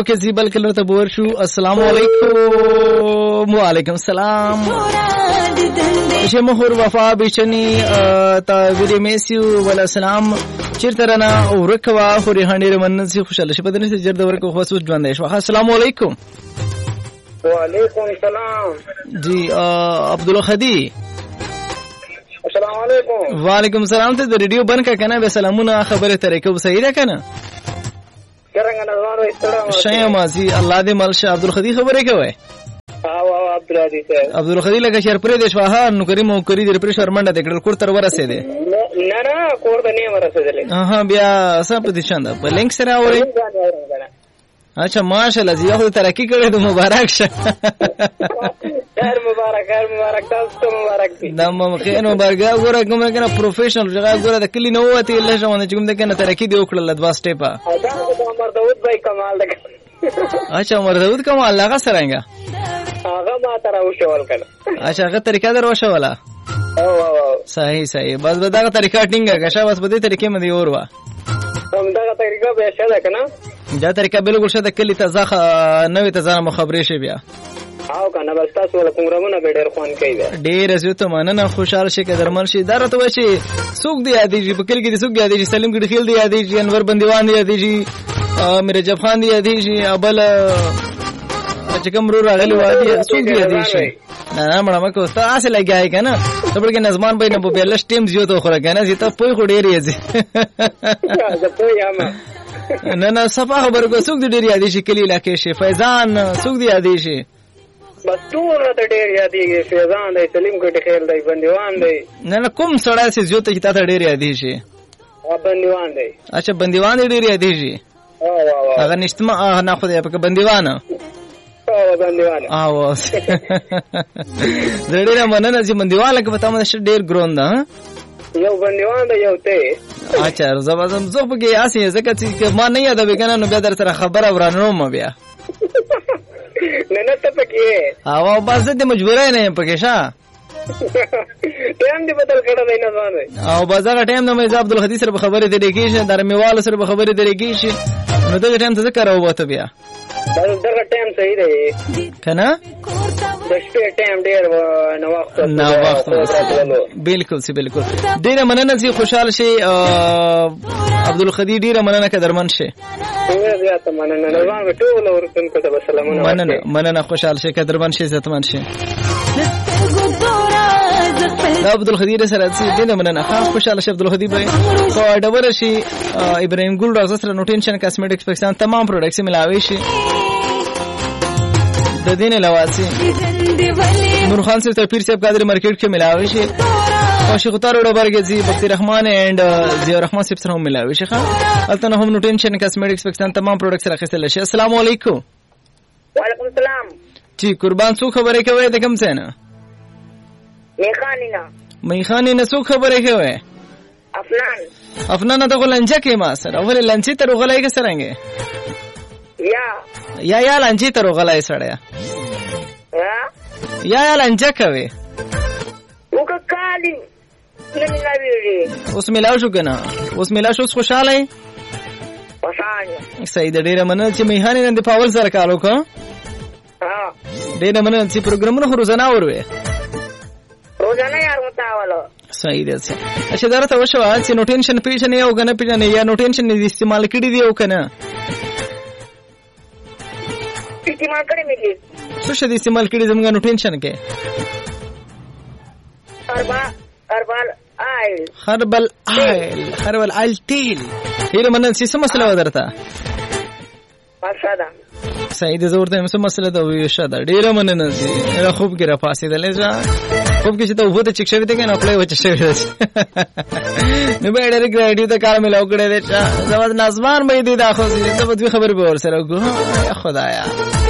اوکے زی بلکې لرته بور شو. السلام علیکم. وعلیکم السلام. شه مهور وفا بچنی تا ویری میسیو ول السلام چیرته ورکوا خوري هنډیر مننسي خوشاله شه بدنه جرد ورکو خو سوچ ژوند شو. السلام علیکم. وعلیکم السلام. جی عبدالخدی. السلام علیکم. وعلیکم السلام. ته د ریډیو بند کا کنه به سلامونه خبره طریقو صحیح ده کنه څنګه نظر استړم شای مازی الله دې ملشه. عبدالخدی خبره کوي. عبدالعزیز صاحب عبدالخدی لکه شهر پرې د شواه نو کریم او کری د پر شرمنده د کډل کور تر ورسېده. نه کور ته نه ورسېدل. بیا سب دي چنده په لینک سره اوري. اچھا ماشاءالله زی خو ترقی کړې د مبارک شه. خیر مبارک تاسو ته مبارک دي. دا مخکې نو برګه ګوره کومه کنه پروفیشنل جگہ ګوره د کلی نو وته الله ژوند چې کوم د کنه ترقی دی وکړل د وا سټیپا. دا عمر داود بھائی کمال ده. اچھا عمر داود کمال هغه سرنګا هغه ما تر وشول کنه. اچھا هغه طریقه در وشولا. او صحیح بس دا طریقه ټینګه کښه بس په دې طریقې مې دی اوروا. دا طریقه به شاده کنه. دا طریقه بالکل شاده کلی تازه نوې تازه مخابرې شي بیا. او کنه بس تاسو ول پروګرامونه به ډېر خوان کوي. ډېر زیاته مننه خوشاله شي که درمل شي دا راته وشي سوق دی یادېږي په کلی کې سوق یادېږي سلیم ګډ خیل دی یادېږي انور بندیوان دی یادېږي میرے جب خان دی یادېږي ابل چې کوم رو راغلی وادي سوق دی یادېږي. نه مړه مکو تاسو لګیای کنه تبر کې نظمان به نه په بیلش ټیم زیاته خو راکنه زیاته پوي خو ډېر یې زه پوي یم. نه صفه خبر کو سوق دی ډېر یادېږي کلی علاقې شي فیضان سوق دی یادېږي. بس ټول ته ډېر یادېږي فیضان دی سلیم ګډ خیل دی بندیوان دی. نه کوم سړی سي زیاته چې تاسو ډېر یادېږي. بندیوان دی. اچھا بندیوان ډېر یادېږي. هغه نشته نه خو دې په بندیوان بندیوان او زړه مننه چې بندیوان لکه پتا مې ډېر ګرون ده. یو بندیوان دی یو ته. اچھا زبردست زه په کې اسې زکه چې ما نه یاد وګنه نو بیا در سره خبره ورانو ما بیا. نه ته پکې او بس دې مجبورای نه پکې شه. ټیم دې بدل کړه نه ځان. او بازار ټیم نه مې عبدالخدی سره خبرې درې کېږي در میوال سره خبرې درې کېږي نو دغه ټیم ته ذکر وته بیا. دغه ټیم صحیح دی کنه د شپې ټیم ډېر نو وخت بالکل سي بالکل. ډېر مننه سي خوشاله شي عبدالخدی ډېر مننه کدرمن شي. زیاته مننه نظام ټول ورکوونکو ته سلامونه. مننه خوشاله شي کدرمن شي زتمن شي. دا عبدالخدی سره دې مننه خوشاله شي عبدالخدی به خو ډبره شي ابراهیم ګل راز سره نو ټینشن کاسمیټکس پاکستان تمام پروډکټس ملاوي شي د دین لواسي نور خان سے پیر صاحب قادری مارکیټ کې ملاوي شي او شیخ طاهر وړبرګي زی بختي رحمان اینڈ ضیاء الرحمن صاحب سره ملاوي شي البته هم نو ټینشن کاسمیټکس پاکستان تمام پروډکټس راخصل شي. السلام علیکم. وعلیکم السلام. جی قربان سو خبره کوي د کوم څه نه میخانی نه سو خبره کوي. افنان ته غلنجه کې ما سره ولې لنچې ته غلای کې سرنګي یا لنچې ته غلای سره یا لنجه کوي وکالي نه لوي. اوس ملاو شو کنه اوس ملاو شو خوشاله صحیح د ډیره مننه چې میخانی نن د پاول سره کالو کو. ډیره مننه چې پروګرامونه روزانه اوري روزانه یار متاوله. صحیح ده. اچھا دا راته وشو چې نو ټینشن پیژنې او کنه پیژنې یا نو ټینشن دې استعمال کړی دی او کنه استعمال کړی مې دي څه شې استعمال کړی زموږ نو ټینشن کې هربل آیل تیل هیله منن څه مسله ودرته ماشاءالله. صحیح ده زورته څه مسله ده وي شاده ډیره مننه چې خوب کې را پاسې دلې خوب کې چې ته وته چک شوی دی کنه خپل وچ شوی دی نو به ډېر ګریډي ته کار ملاو کړی دی زما نظمان مې دی دا خو زه به خبر به ور سره وګورم. خدایا